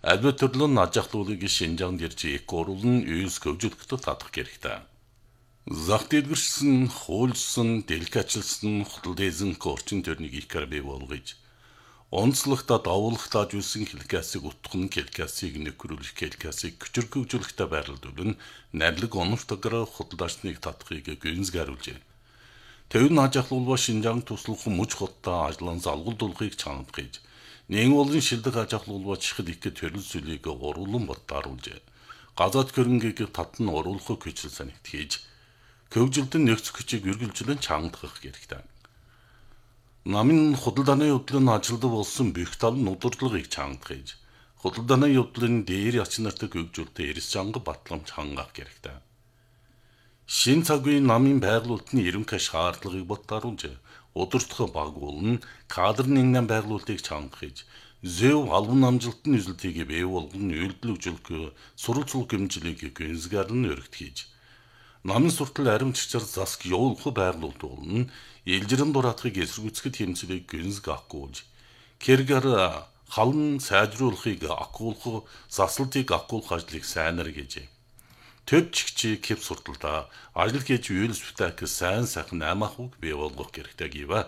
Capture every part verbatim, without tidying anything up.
Альва төрлөн аж ахлуулыг Шинжаанд ирж экоруулн үйс хөгжүүлэхдээ татах хэрэгтэй. Зах дэлгэрсэн, хуульсан, деликатчилсан, хотол дээзэн орчин төрнийг икар бий болгож, онцлогтой давуулгатаж үлсэн хилкасыг утган хилкасыг нөхрүүлэх хилкасыг küçük хөгжүүлэхдээ байрлуулан нарилэг оновтогоор хотолдоочныг татахыг гүнзгийруулжээ. Төвн аж ахлуулва Шинжаанд туслах мөч хоттой ажлын залгуулдуулахыг чангадгаж, нэгэн болон шилдэг аж ахлуулва чихэл их төрөл зүйлийг оруулан бодтааруулжээ. Газаад хөрөнгийг татан оруулах хүчил санагт хийж, хөгжилтөн нөхцөх хүчийг үргэлжлэн чангадгах хэрэгтэй. Намын худалдааны явдлын ажилд болсон бүх тал нь удирдлагыг чангадгаж, худалдааны явдлын дээр ач нартай хөгжүүлэлтэд эрс чанга батламж хангах хэрэгтэй. Шин цагийн намын байгуулалтын ерөнхий шаардлагыг бодтааруулж, удирдах багуулна кадрын нэгэн байгуулалтыг чангахж, зөв албан амжилтын үзэлтийг бий болгон үйлдвэрлэж суралцлах хэмжлэгийг гүнзгийрлэн өргөтгөж, намын суртал аримччаар заск явуулах байгуулалт болно, илжирэн дураатхыг эсэргүүцэхэд хэмжлэгийг гүнзг акуулж, кэргээр халан сайжруулахыг акуулах, засалтыг акуулах ажлыг сайнар гэжээ. Төв чигчи кэп сурталдаа ажил хийж үйл спектакль сайн сайхан амаахыг бий болгох хэрэгтэй гэвэ.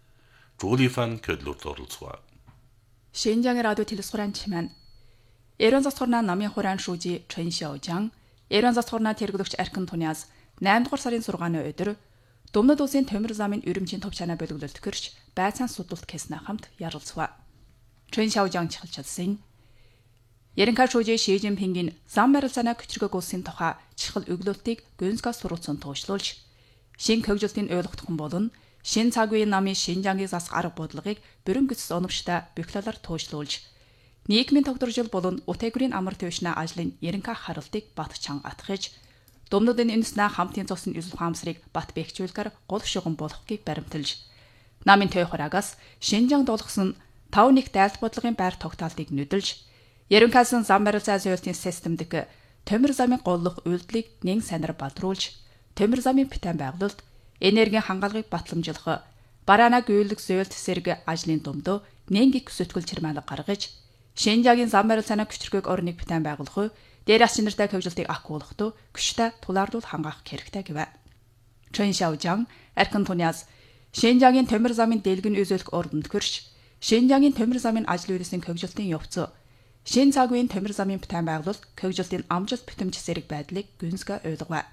Жулифан көдлөрт оролцгоо. Шинжаан радио телесхуран чимэн. Эрон засхурна намын хуран шүүжи Чэн Шаожан, Эрон засхурна тэргүүлэгч Аркин Туниас наймд дугаар сарын сургааны өдөр Думнад улсын Төмөр замын өрөмчийн төв чанаа боловлолт гэрч байцаан судалт кэснэ хамт ярилцгаа. Чэн Шаожан чихэлчилсэн. Ерөнхий шүүжи Ши Жинпингийн зам барилцаана küçük улсын тухай чихэл өглөлтийг гүнзгээс суралцсан туушлуулж, шин хөгжилтийн ойлгохтхон болон шин цаг үеийн намын Шинжаангийн засах арга бодлогыг бүрэн гүцэс оновчтой бэхлэлээр туушлуулж, нийгмийн тогтворжил болон үтээгүрийн амар төвшнө ажлын ерөнхий харалтыг бат чанга атгаж, Думнуудын үндэснэ хамтын цосын үзэл ухаамсарыг бат бэхжүүлэхээр гол шугам болохыг баримталж, намын төв хураагаас Шинжаанд болгосон тав нэг дайлт бодлогын байр тогтоолтыг нүдэлж, ерөнхийсэн зам барилцаа зөөлтийн системдик Төмөр замын голлох үйлдэлийг нэн санаар бадруулж, Төмөр замын битэн байгуулалт энергийн хангалагыг батламжуулах, бараана гүйлэг зөөлт сэрэг ажлын думдөө нэнгийг өсөтгөл чирмаалга гаргаж, Шинжаагийн зам барилцаана küçük орныг битэн байгуулах, дээр ач нартай хөгжилтийг акуулахдаа күштэй тулаардуул хангаах хэрэгтэй гэвэ. Чэн Шаожан, Аркин Туниас Шинжаагийн Төмөр замын дэлгэн үзүүлэх ордонд хөрш, Шинжаагийн Төмөр замын ажил үйлсийн хөгжилтийн явц, шин цаг үеийн Төмөр замын битэн байгуулалт хөгжилтийн амжилт битэмж зэрэг байдлыг гүнзгий ойлгов.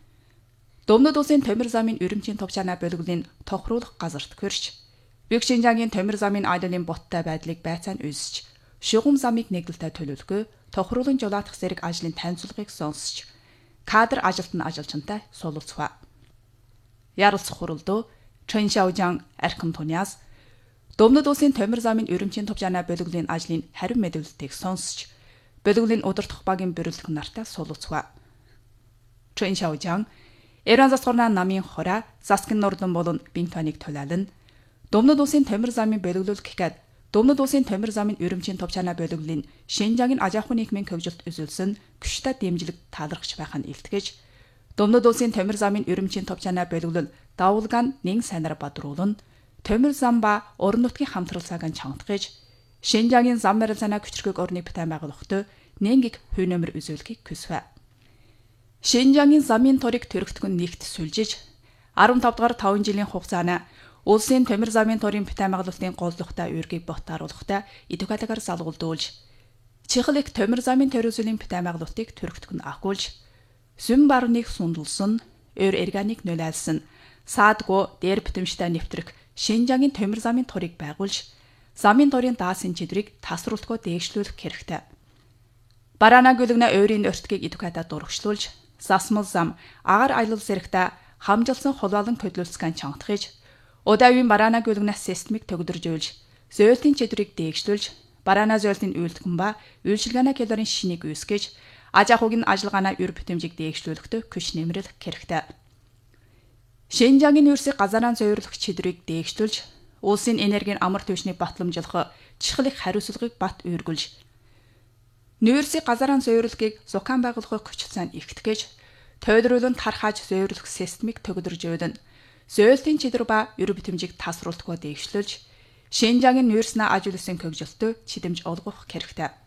Думнад улсын Төмөр замын өрөмчийн төв чанаа боловлын тохируулах газарт хөрш, Büyük Шинжаагийн Төмөр замын аяллын боттой байдлыг байцаан үүсэж, шугам замыг нэгдэлтэй төлөвлөгөө, тохируулын жолоодох зэрэг ажлын танилцуулгыг сонсч, кадр ажилтны ажилчинтай суулцгаа. Ярилцах хуралдөө Чэн Шаожан, Аркин Туниас Думнад улсын Төмөр замын өрөмчийн төв чанаа боловлын ажлын харин мэдүүлэлтийг сонсч, боловлын удирдах багийн бүрэлдэхүүн нартай суулцгаа. Чэн Шаожан Эрон засхурна намын хора заскын нордон болон бинтоныг төлөөлөн, Думнад улсын Төмөр замын боловлол гэхэд Думнад улсын Төмөр замын өрөмчийн төв чанаа боловлын Шинжаагийн аж ахуйн нийгмийн хөгжилт үзүүлсэн күштэй дэмжлэг таалрагч байх нь илтгэж, Думнад улсын Төмөр замын өрөмчийн төв чанаа боловлол давуулгаан нэн санаар бадруулан, Төмөр зам ба орон нутгийн хамтралцааг нь чангадгаж, Шинжаагийн зам барилцаана küçük орныг битэн байгуулахдаа нэнгийг хувь нэмэр үзүүлэхийг хүсвэ. Шинжаагийн замын торыг төрөгтгөн нэгт сүлжиж, арван тав дугаар таван жилийн хугацаанд улсын Төмөр замын торын битэн байгуулалтын голлохтой үүргийг ботааруулахтай эдүкатагаар залгуулдуулж, чихэл их Төмөр замын төрөөсөлийн битэн байгуулалтыг төрөгтгөн акуулж, сүм барныг сундулсан, өр органик нөлөөлсөн, саадгүй дээр битэмжтэй нэвтрэх Шинжаагийн Төмөр замын торыг байгуулж, замын торын даасын чидрийг тасралтгүй дээшлүүлэх хэрэгтэй. Бараана гүлгнэ өөрийн өртгийг эдүката дурагшлуулж, засмал зам агаар аялал зэрэгтэй хамжилсан холбоолон хөдөлгөлцгэн чангадгаж, удаавын бараана гүлгнэ системийг төгдөржүүлж, зөөлтийн чидрийг дээшлүүлж, бараана зөөлтийн үйлдэлгэн ба үйлчилгээний калорийн шинийг үүсгэж, аж ахуйн ажиллагаанаа өр битэмжийг дээшлүүлэхдээ күш нэмрэлэх хэрэгтэй. Шинжаагийн үйлсийг газараа зөөвөрлөх чидрийг дээшлүүлж, улсын энергийн амар түвшнийг батламжуулах чихэл их хариуцлагыг бат үүргүүлж, нүүрсийг газараа зөөвөрлөхийг зукаан байгуулахыг хүчилсэн ихтгэж, тойдруулан тархааж зөөвөрлөх системийг төгдөржүүлэн, зөөлтийн чидэр ба өр битэмжийг тасруулдаггүй дээшлүүлж, Шинжаагийн нүүрснээ аж үйлсийн хөгжилтөд чидэмж олгох хэрэгтэй.